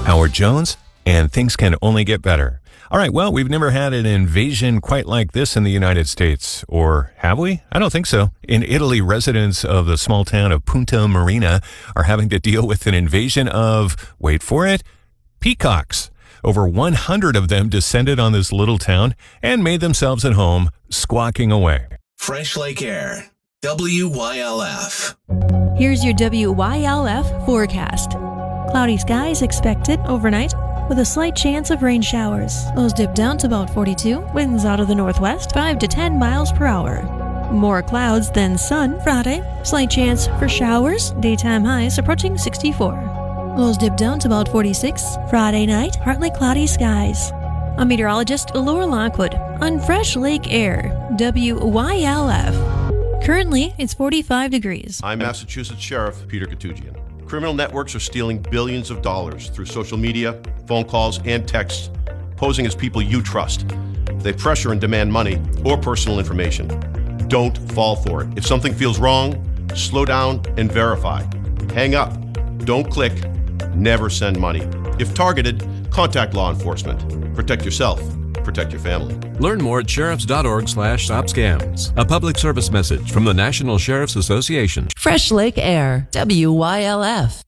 Howard Jones, and things can only get better. All right, well, we've never had an invasion quite like this in the United States. Or have we? I don't think so. In Italy, residents of the small town of Punta Marina are having to deal with an invasion of, wait for it, peacocks. Over 100 of them descended on this little town and made themselves at home, squawking away. Fresh Lake Air, WYLF. Here's your WYLF forecast. Cloudy skies expected overnight with a slight chance of rain showers. Lows dip down to about 42, winds out of the northwest 5 to 10 miles per hour. More clouds than sun Friday, slight chance for showers, daytime highs approaching 64. Lows dip down to about 46. Friday night, partly cloudy skies. I'm meteorologist Laura Lockwood on Fresh Lake Air, WYLF. Currently, it's 45 degrees. I'm Massachusetts Sheriff Peter Katugian. Criminal networks are stealing billions of dollars through social media, phone calls, and texts, posing as people you trust. They pressure and demand money or personal information. Don't fall for it. If something feels wrong, slow down and verify. Hang up. Don't click. Never send money. If targeted, contact law enforcement. Protect yourself. Protect your family. Learn more at sheriffs.org/stopscams. A public service message from the National Sheriff's Association. Fresh Lake Air, WYLF.